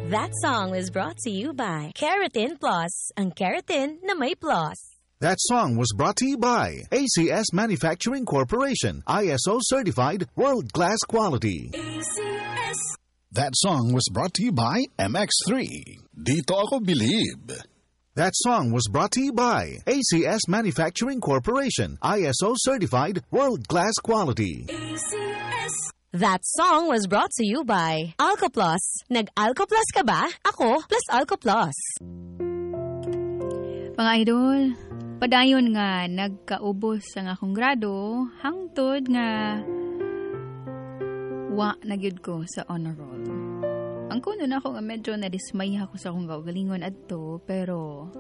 That song was brought to you by Keratin Plus, ang keratin na may plus. That song was brought to you by ACS Manufacturing Corporation, ISO certified, world-class quality. ACS. That song was brought to you by MX3. Dito ako believe. That song was brought to you by ACS Manufacturing Corporation, ISO certified, world-class quality. ACS. That song was brought to you by Alcoplus. Nag-Alcoplus ka ba? Ako plus Alcoplus. Mga idol, padayon nga nagkaubos ang akong grado, hangtod nga wa nagyud ko sa honor roll. Ang kuno na ako nga medyo nadismay ako sa akong kaugalingon adto, pero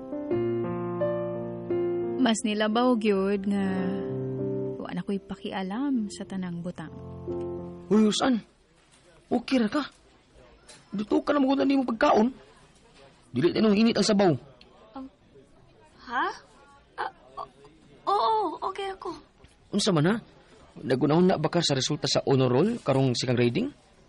mas nilabaw gyud nga wa na ko'y pakialam sa tanang butang. Uy, Usan, okay ra ka. Dito ka na magunan mo pagkaon. Dili tayo init ang sabaw. Ha? Oo, okay ako. Unsa man ha? Nagunahon na ba ka sa resulta sa honor roll karong sikang grading?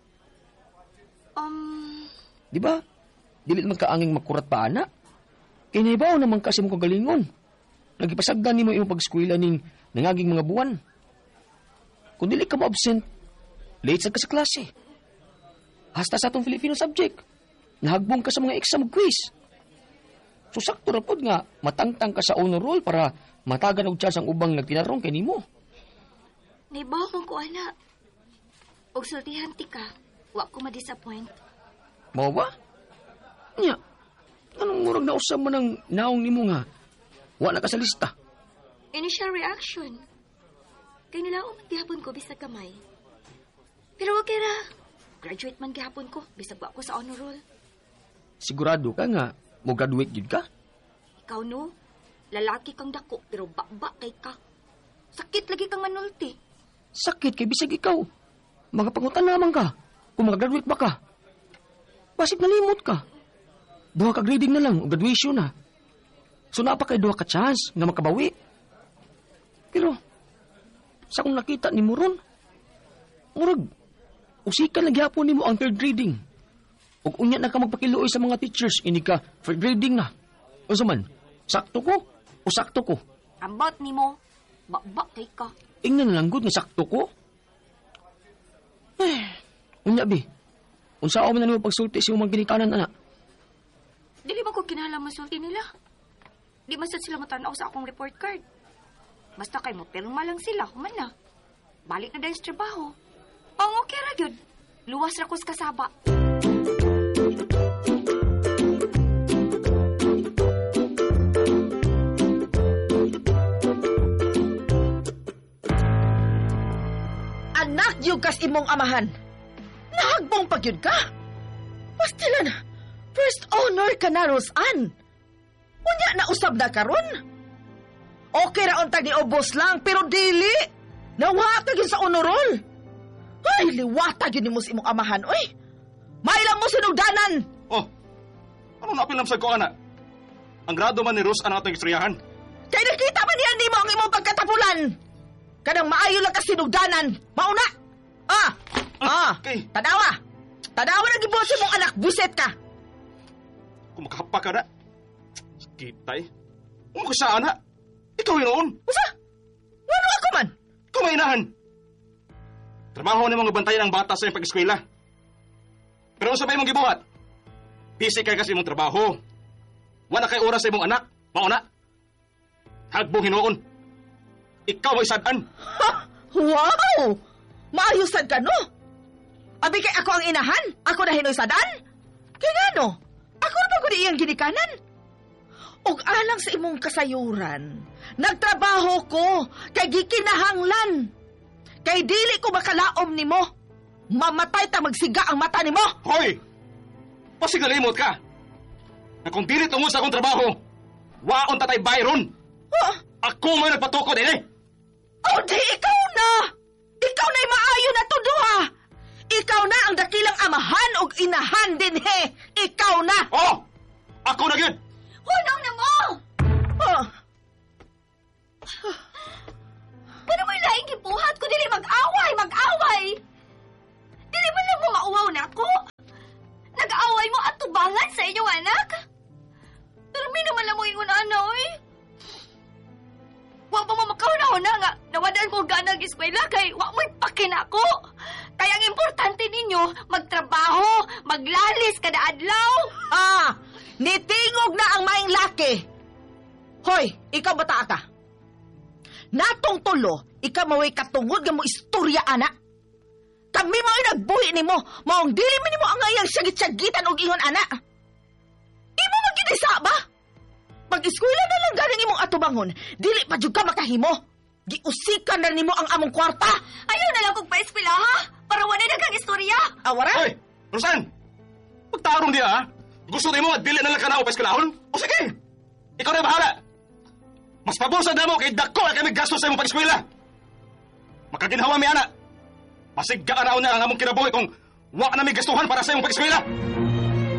Di ba? Dili man kaanging makurat pa ana. Kay naibaw naman kasi mong kagalingon. Nagipasagdan nimo imong pag-eskwela ning nangaging mga buwan. Kung dili ka mo-absent, late sad ka sa klase. Hasta sa atong Filipino subject. Nahagbong ka sa mga exam quiz. So sakto ra pod nga matangtang ka sa honor roll para matagan og chance ang ubang nagtinarong kay nimo. Naibaw man ko, ana. Og sultihan ti ka, wa ko ma-disappoint. Mao ba? Nya, anong murag na usab man ang naong nimo nga wala ka sa lista? Initial reaction. Kay nilaom man gihapon ko bisag kamay. Pero okay ra. Graduate man gihapon ko bisag wa ko sa honor roll. Sigurado ka nga mo graduate jud ka? Ikaw no, lalaki kang dako pero baba kay ka. Sakit lagi kang manulti. Sakit kay bisag ikaw. Mga pangutan naman ka kung mag-graduate ba ka. Basig nalimot ka. 2 ka grading na lang o graduation na. So napa kay 2 ka chance nga makabawi. Pero sa kung nakita ni mo ron, murag, usikan na gyapon ni mo ang 3rd grading. Ug unya na ka magpakiluoy sa mga teachers, ini ka 4th grading na. O man, sakto ko o sakto ko? Ambot ni mo, baba kay ka. Ingnan lang gud nga sakto ko. Unya bi, unsa man na nimo pagsulti sa imong ginikanan ana? Dili ba ko kinahanglan masulti nila? Di man sad sila matanaw sa akong report card. Basta kay mo pirma lang sila, human na. Balik na dahil sa trabaho. Ang okay ra gyud. Luwas ra ko sa kasaba. Anak yung kas imong amahan. Nahagbong pagyud ka. Pastilan, first honor ka na, Rosan. Unya na usab na karon. Okay ra untag ni obos lang, pero dili. Nawatag yun sa honor roll. Ay, liwatag yun ni mo sa imong amahan, oy. Mailang mo sinugdanan. Oh, ano napilam sa ko, anak? Ang grado man ni Rose ang atong istoryahan. Kaya nakita man niyan ni mo ang imong pagkatapulan. Kanang maayo lang ka sinugdanan. Mauna. Okay. Tadawa. Tadawa na gibuhat sa mong anak. Buset ka. Kung makahapa ka na. Kitay. Umakasaan na. Ikaw yun. Usa? Wano ako man? Kumainahan. Trabaho na mga bantayan ang bata sa iyong pag-eskwela. Pero sabay mong gibuhat. Busy kay kasi mong trabaho. Wala kay oras sa imong anak. Mauna. Hagbong hinuon. Ikaw ay sadan. Ha! Wow! Maayusan ka, no? Abi kay ako ang inahan? Ako na hinoy sadan? Kaya nga, no? Ako na ba ko iyang ginikanan? Og alang sa imong kasayuran, nagtrabaho ko kay gikinahanglan. Kay dili ko makalaom nimo. Mamatay ta magsiga ang mata nimo. Hoy! Pasigalimot ka. Na kung dili tungod sa akong trabaho, waon tatay Byron. Huh? Ako may nagpatukod eh. O di ikaw na! Ikaw na'y maayo na to, duha! Ikaw na ang dakilang amahan o inahan din, he! Ikaw na! Oh! Ako na yun! Hunong na mo! Oh. Paano mo ilaing gibuhat ko dili mag-away! Dili man lang mo mauwaw na ako! Nag-aaway mo at tuba inyo magtrabaho, maglalis kada adlaw. Nitingog na ang maing laki. Hoy, ikaw bata ka. Natong tulo, ikaw maway katungod nga mo istorya, anak. Kami mo ay nagbuhi ni mo, maong dili man mo ang ngayang sagit-sagitan og ingon, anak. Imo magkitisa ba? Pag-eskwela na lang galing imong atubangon, dili pa jud ka makahimo. Giusikan na nimo ang among kwarta. Ayaw na lang kong pa-eskwela, ha? Para wala na kang istorya. Awara? Hoy, Rosan! Magtarong diya, ha? Gusto mo at dili na lang ka na o paskalahon? O sige! Ikaw na bahala! Mas pabusa na mo kay dako na kami gasto sa imong pag-eskwela. Makaginhawa mi, anak. Masigga ka na ang among kinabuhi kung wa na may gastuhan para sa imong pag-eskwela.